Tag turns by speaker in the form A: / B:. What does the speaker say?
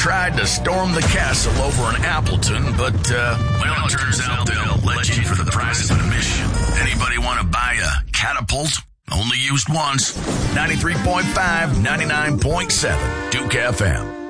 A: tried to storm the castle over in Appleton, but, it turns out they'll let you in for the price of admission. Anybody want to buy a catapult? Only used once. 93.5, 99.7, Duke FM.